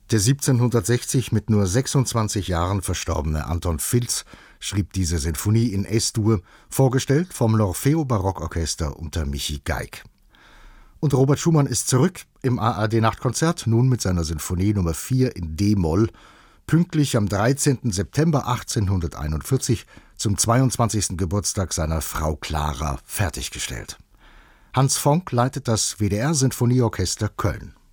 Der 1760 mit nur 26 Jahren verstorbene Anton Filz schrieb diese Sinfonie in S-Dur, vorgestellt vom L'Orfeo Barockorchester unter Michi Geig. Und Robert Schumann ist zurück im ARD-Nachtkonzert, nun mit seiner Sinfonie Nummer 4 in D-Moll, pünktlich am 13. September 1841 zum 22. Geburtstag seiner Frau Clara fertiggestellt. Hans Fonck leitet das WDR-Sinfonieorchester Köln.